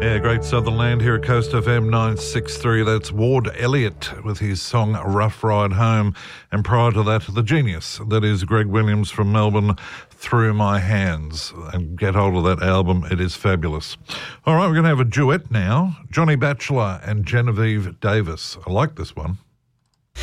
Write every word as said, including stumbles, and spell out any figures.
Yeah, great Southern Land here at Coast F M nine sixty-three. That's Ward Elliott with his song Rough Ride Home. And prior to that, the genius that is Greg Williams from Melbourne, Through My Hands. And get hold of that album. It is fabulous. All right, we're going to have a duet now. Johnny Batchelor and Genevieve Davis. I like this one.